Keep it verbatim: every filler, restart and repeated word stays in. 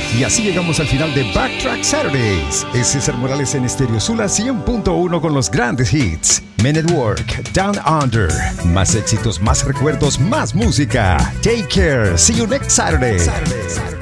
Y así llegamos al final de Backtrack Saturdays. Es César Morales en Estéreo Sula cien punto uno con los grandes hits. Men at Work, Down Under. Más éxitos, más recuerdos, más música. Take care. See you next Saturday. Saturday.